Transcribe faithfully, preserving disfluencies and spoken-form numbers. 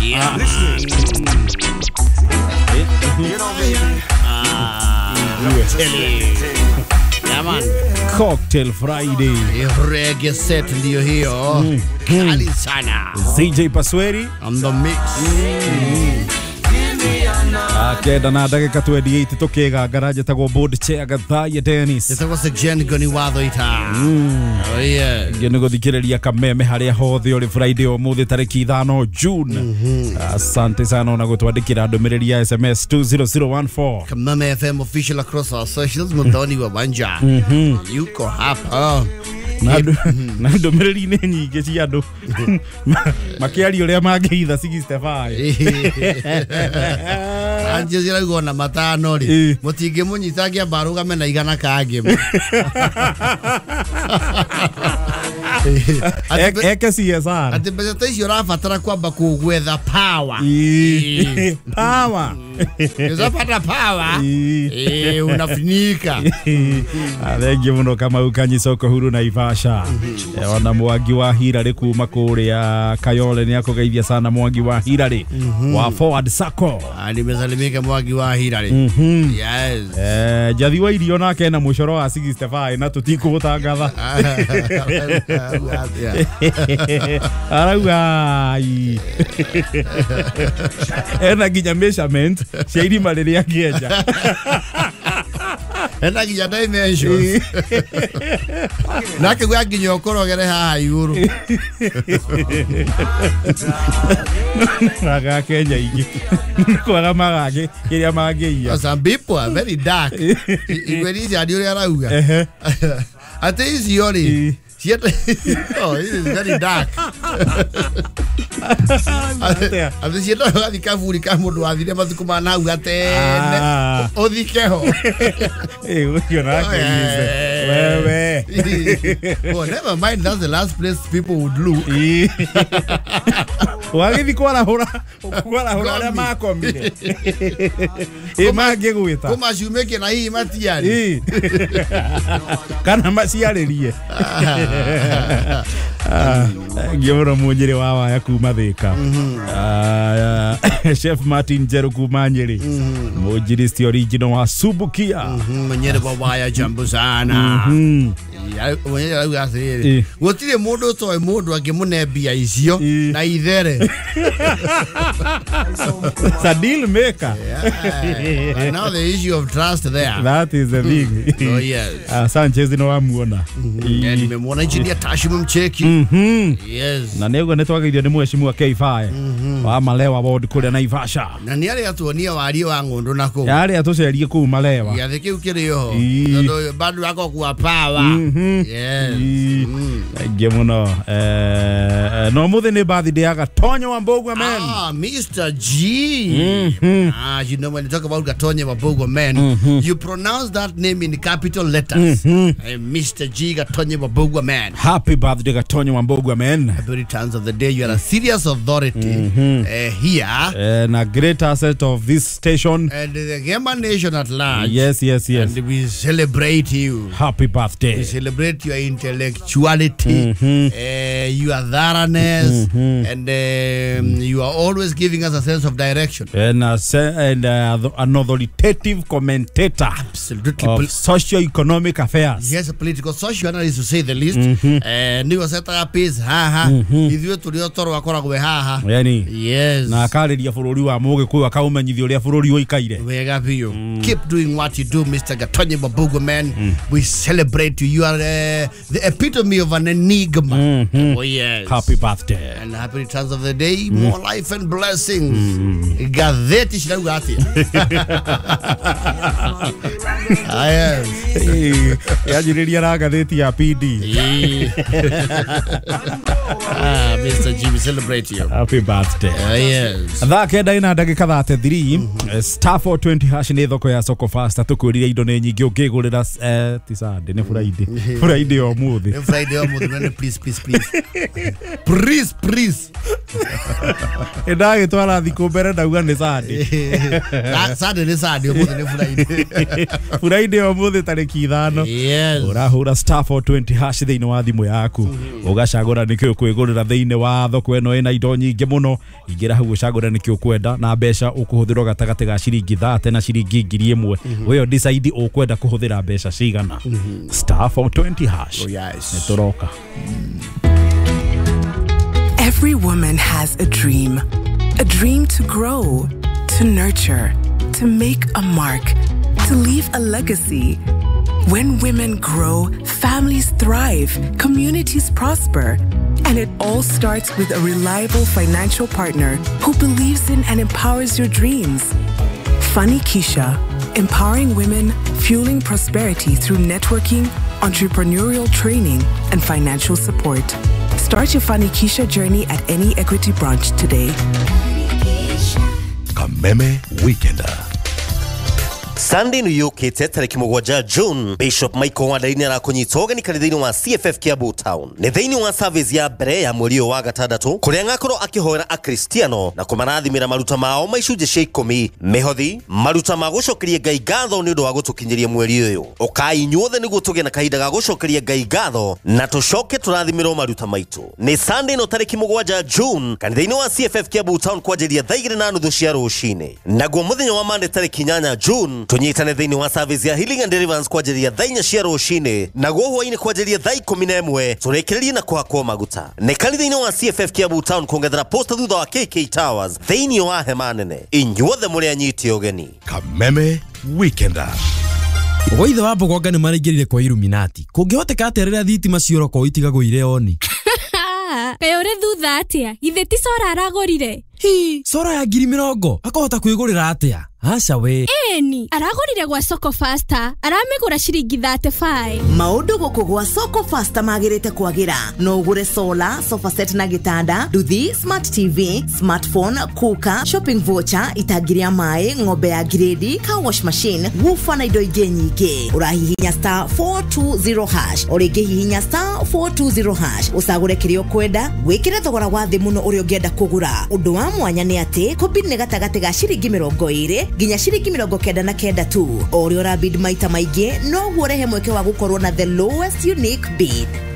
Yeah. Ah, yeah, man. Cocktail Friday. Reggae set ndio hiyo. Mm. Kali sana. C J Pasweri on the mix. Mm. Akenda na ndagika twenty-eight tukega garaje tagwo board chair Gathaya Dennis. Yetagwo section goni watho ita. Mm. Oh yeah. Ngene guthikiriria kameme haria hothe ori Friday umuthi tariki five June. Mm -hmm. Asante sana na gutwandikira ndumiriri ya S M S two zero zero one four. Kameme F M official across our socials mudoni wa banja. Mhm. Yuko hapa. Na ndumiriri ni nyingi cia andu makiari uria mangeitha sixty-five. Anje zira gona matano ri mutinge munyitagia baruga mena igana kage. Eke C S R. Ati pesa taisho rafatara kwamba kugwetha power. Power. Unapata power. Eh, unafinika. Thengi muno kama ukanyi soko huru na Ivasha. Ona Mwangi wa Hirare kuma kuria Kayole ni akugeithia sana Mwangi wa Hirare wa Forward Sacco. Nimesalimika Mwangi wa Hirare. Yes. Eh, jathi wa irio nake na mucoro wa sixty-five na tutikugutangatha. Arauga ena ginya measurement cia irima riria angĩenja. Ena ginya dimensions. Nake gwa ginya okorogere haha iguru. Raga Kenya ingi. Kwaga magage kiria mangĩia. Some people are very dark. Igweri cia dio arauga. Ate ici ori. Oh, it is very dark. Ate cieta gathi kaburi ka mundu wathire mathuku ma nau gatene. Othikeho. Eh, ucio nake nice. Wewe. Oh, never mind, that's the last place people would look. Wagithi kwara hura, kwara hura ala makomire. Eh, magegwita. Kuma shumeke na hii matiari. Kana maciarĩrie. Ngioro munjiri wawa ya kuma Thika. Chef Martin Jeru kuma Nyeri. Munjiristi original wa Subukia. Mwenyere baba ya jambo sana. Mwenyere au asiri. Gutire mundu toy mundu angimunebia icio na ithere. It's a deal maker. Yeah. And now the issue of trust there. That is the thing. Oh yes. Uh, Sanchez no wamuona. Yeah, nimemwona engineer Tashimu mcheki. Mhm. Yes. Na nego netwagithio ni mheshimiwa K five. Wa Malewa ward kule na Ivasha. Na ni ari atuonia wari wa ngundu nako. Yari atucerie ku Malewa. Ya thiki ukiriyo. Ndo bado wako kwa power. Yes. Gemuno eh no muthe ni birthday ya Gatonyo wa Mbogwa man. Ah, Mister G. Ah, you know when you talk about Gatonyo wa Mbogwa man, you pronounce that name in capital letters. Mister G Gatonyo wa Mbogwa man. Happy birthday Gatonyo wa Mbogwa man. Every turns of the day you are a serious authority uh, here. And a great asset of this station. And the Gemma nation at large. Yes, yes, yes. And we celebrate you. Happy birthday. We celebrate your intellectuality, mm-hmm. uh, your thoroughness, mm-hmm. and um, you are always giving us a sense of direction. And, uh, and uh, an authoritative commentator. Absolutely. Of socio-economic affairs. Yes, a political social analyst to say the least. And you set up peace, haha. If you to the author wakora haha. Yani. Yes. Na akariria bururi wa muge kuwa kaumenyithio ria bururi uikaire. Wega pio. Keep doing what you do, Mister Gatonyo wa Mbogwa man. Mm. We celebrate you. You are uh, the epitome of an enigma. Mm-hmm. Oh yes. Happy birthday. And happy returns of the day. Mm. More life and blessings. Mm. Gazeti shiragati. I am. Yajiriria na gazeti ya P D. Ah, Mister G, we celebrate you. Happy birthday. Uh, yes. Tha kenda ina ndagika thirty-three. Mm-hmm. Star four twenty hash ni thoko ya soko fast tukurire indo ni nyingi ungigurira eh ti Sunday ni Friday. Friday o muthi. Friday o muthi no please please please. Please please. Enda gitwara thiko mbere ndauga ni Sunday. Sunday ni Sunday o muthi ni Friday. Friday o muthi tariki ithano. Yes. Urahura star four twenty hash thiini wa thimu yaku. Ugacagura nikio kwigurira thiini wa thoko eno ina indo nyingi muno. Ingira hau ucagura nikio kwenda na mbeca ukuhuthirwo gatagati ga ciringi thate na ciringi ngiri imwe. Weyo decide ukwenda kuhuthira mbeca cigana. Star four twenty hash. Oh yes. Netoroka. Every woman has a dream. A dream to grow, to nurture, to make a mark, to leave a legacy. When women grow, families thrive, communities prosper. And it all starts with a reliable financial partner who believes in and empowers your dreams. Funny Keisha, empowering women, fueling prosperity through networking, entrepreneurial training, and financial support. Start your Funny Keisha journey at any Equity branch today. Kameme Weekender. Sunday New York tariki mugwanja June. Bishop Michael Wandaini arakunyita ugeni kanitha-ini wa C F F Kiambu Town. Ni thiini wa service ya mbere ya mweri wa gatandatu kuria ngakorwo akihoera akristiano na kumarathimira maruta mao maicunje cia ikumi mihothi maruta ma gucokeria Ngai ngatho ni undu wa gutukinyiria mweri uyu. Ukai inyuothe niguo tugie na kahinda ga gucokeria Ngai ngatho na tucoke turathimirwo maruta maitu. Ni Sunday no tariki mugwanja June kanitha-ini wa C F F Kiambu Town kwanjiria thaa igiri na nuthu cia rucini. Naguo muthenya wa Monday tariki inyanya June tunyitane thiini wa service ya Healing and Deliverance kwanjiria thaa inya cia rucini. Naguo hwaini kwanjiria thaa ikumi na imwe turekererie na kuhakwo maguta. Ni kanitha-ini wa C F F Kiambu Town kuongethera posta thutha wa K K Towers thiini wa hema nene. Inyuothe muri anyiti ugeni. Kameme Weekender. Goithe wa Bogonga ni maraingirire kwa Illuminati. Kungihoteka aterera thitima cioroko itigagwo ire oni. Kayo re thutha atia. Ithe ti Sora aragorire. Hi, Sora ya ngiri mirongo. Akahota kwigurira atia? Aca we. Eni, aragorire gwa Soko Faster. Aramigura ciringi thirty-five. Maundu guku gwa Soko Faster magirite kwagira. No ugure solar, sofa set na gitanda, duthi, smart T V, smartphone, kuka, shopping voucher, itagiria mai, ng'ombe ya grade, car wash machine, woofer na indo ingi nyingi. Urahihinya star four two zero hash. Oringi hihinya star four two zero hash. Usagure kirio kwenda, wikire thogora wa thi muno uri ungienda kugura. Undu wa mwanya ni ati, kombini ni gatagati ga ciringi mirongo iri ginya ciringi mirongo kenda na kenda tu. Ori ora bid maita maingi no guorehe mweke wa gukorwo na the lowest unique bid.